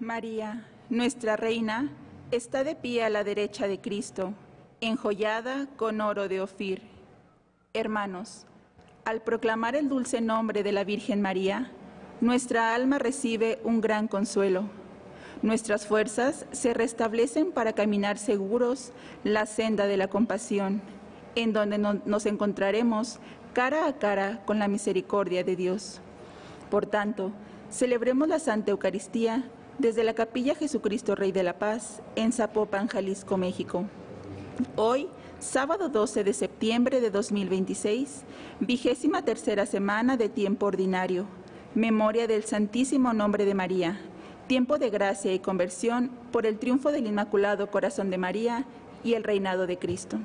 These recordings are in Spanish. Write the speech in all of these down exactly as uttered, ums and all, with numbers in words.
María, nuestra Reina, está de pie a la derecha de Cristo, enjollada con oro de Ofir. Hermanos, al proclamar el dulce nombre de la Virgen María, nuestra alma recibe un gran consuelo. Nuestras fuerzas se restablecen para caminar seguros la senda de la compasión, en donde no, nos encontraremos cara a cara con la misericordia de Dios. Por tanto, celebremos la Santa Eucaristía desde la Capilla Jesucristo Rey de la Paz, en Zapopan, Jalisco, México. Hoy, sábado doce de septiembre de dos mil veintiséis, vigésima tercera semana de tiempo ordinario, memoria del Santísimo Nombre de María, tiempo de gracia y conversión por el triunfo del Inmaculado Corazón de María y el reinado de Cristo.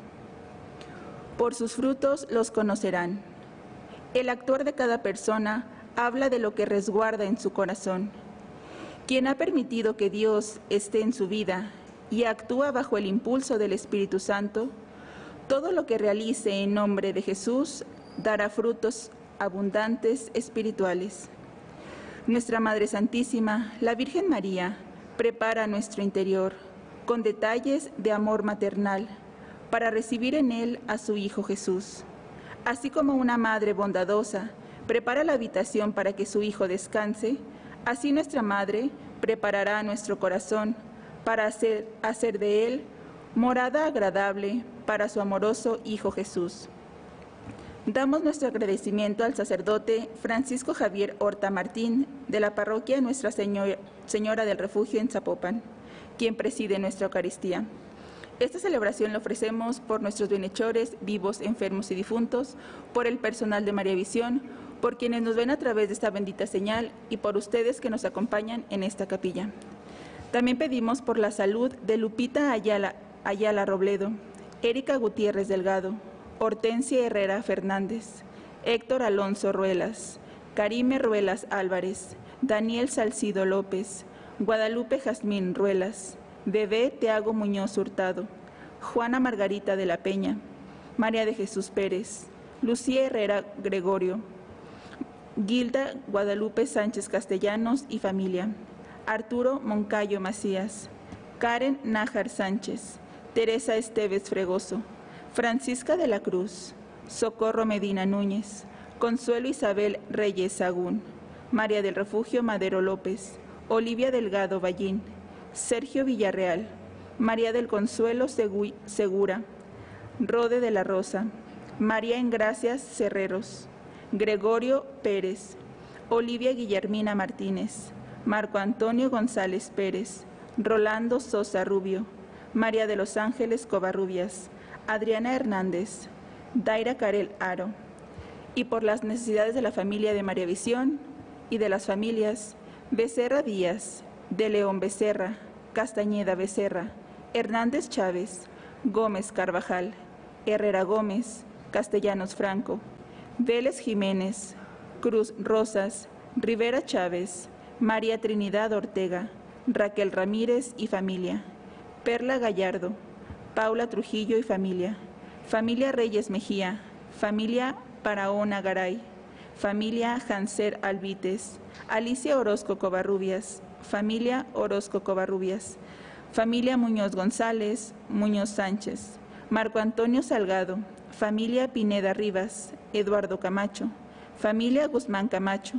Por sus frutos los conocerán. El actuar de cada persona habla de lo que resguarda en su corazón. Quien ha permitido que Dios esté en su vida y actúa bajo el impulso del Espíritu Santo, todo lo que realice en nombre de Jesús dará frutos abundantes espirituales. Nuestra Madre Santísima, la Virgen María, prepara nuestro interior con detalles de amor maternal para recibir en él a su Hijo Jesús. Así como una madre bondadosa prepara la habitación para que su hijo descanse, así nuestra Madre preparará nuestro corazón para hacer, hacer de él morada agradable para su amoroso Hijo Jesús. Damos nuestro agradecimiento al sacerdote Francisco Javier Horta Martín, de la parroquia Nuestra Señora, Señora del Refugio en Zapopan, quien preside nuestra Eucaristía. Esta celebración la ofrecemos por nuestros bienhechores, vivos, enfermos y difuntos, por el personal de María Visión, por quienes nos ven a través de esta bendita señal y por ustedes que nos acompañan en esta capilla. También pedimos por la salud de Lupita Ayala, Ayala Robledo, Erika Gutiérrez Delgado, Hortensia Herrera Fernández, Héctor Alonso Ruelas, Karime Ruelas Álvarez, Daniel Salcido López, Guadalupe Jazmín Ruelas, Bebé Teago Muñoz Hurtado, Juana Margarita de la Peña, María de Jesús Pérez, Lucía Herrera Gregorio, Gilda Guadalupe Sánchez Castellanos y familia, Arturo Moncayo Macías, Karen Nájar Sánchez, Teresa Esteves Fregoso, Francisca de la Cruz, Socorro Medina Núñez, Consuelo Isabel Reyes Sagún, María del Refugio Madero López, Olivia Delgado Ballín, Sergio Villarreal, María del Consuelo Segura, Rode de la Rosa, María Engracias Cerreros, Gregorio Pérez, Olivia Guillermina Martínez, Marco Antonio González Pérez, Rolando Sosa Rubio, María de los Ángeles Covarrubias, Adriana Hernández, Daira Carel Aro, y por las necesidades de la familia de María Visión y de las familias Becerra Díaz, de León Becerra, Castañeda Becerra, Hernández Chávez, Gómez Carvajal, Herrera Gómez, Castellanos Franco, Vélez Jiménez, Cruz Rosas, Rivera Chávez, María Trinidad Ortega, Raquel Ramírez y familia, Perla Gallardo, Paula Trujillo y familia, familia Reyes Mejía, familia Paraona Garay, familia Hanser Alvites, Alicia Orozco Covarrubias, familia Orozco Covarrubias, familia Muñoz González, Muñoz Sánchez, Marco Antonio Salgado, familia Pineda Rivas, Eduardo Camacho, familia Guzmán Camacho,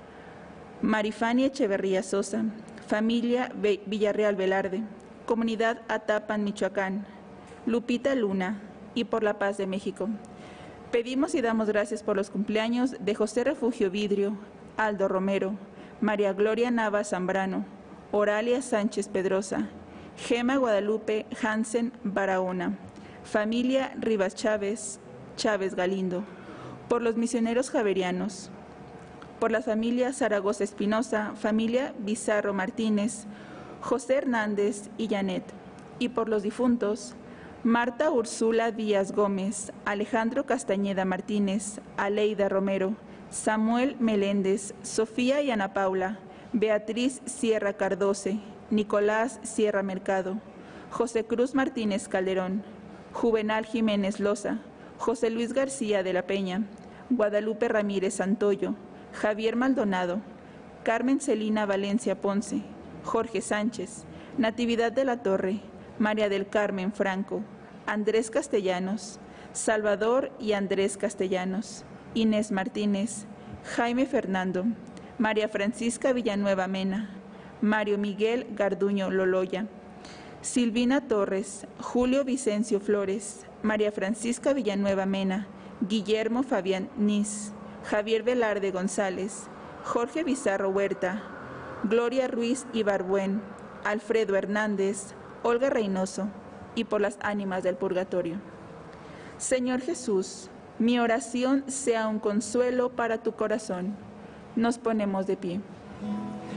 Marifani Echeverría Sosa, familia Villarreal Velarde, comunidad Atapan, Michoacán, Lupita Luna y por la paz de México. Pedimos y damos gracias por los cumpleaños de José Refugio Vidrio, Aldo Romero, María Gloria Nava Zambrano, Oralia Sánchez Pedrosa, Gema Guadalupe Hansen Barahona, familia Rivas Chávez, Chávez Galindo, por los misioneros javerianos, por la familia Zaragoza Espinosa, familia Bizarro Martínez, José Hernández y Janet, y por los difuntos, Marta Úrsula Díaz Gómez, Alejandro Castañeda Martínez, Aleida Romero, Samuel Meléndez, Sofía y Ana Paula, Beatriz Sierra Cardoce, Nicolás Sierra Mercado, José Cruz Martínez Calderón, Juvenal Jiménez Loza, José Luis García de la Peña, Guadalupe Ramírez Santoyo, Javier Maldonado, Carmen Celina Valencia Ponce, Jorge Sánchez, Natividad de la Torre, María del Carmen Franco, Andrés Castellanos, Salvador y Andrés Castellanos, Inés Martínez, Jaime Fernando, María Francisca Villanueva Mena, Mario Miguel Garduño Loloya, Silvina Torres, Julio Vicencio Flores, María Francisca Villanueva Mena, Guillermo Fabián Nis, Javier Velarde González, Jorge Bizarro Huerta, Gloria Ruiz Ibarbuen, Alfredo Hernández, Olga Reynoso, y por las ánimas del purgatorio. Señor Jesús, mi oración sea un consuelo para tu corazón. Nos ponemos de pie.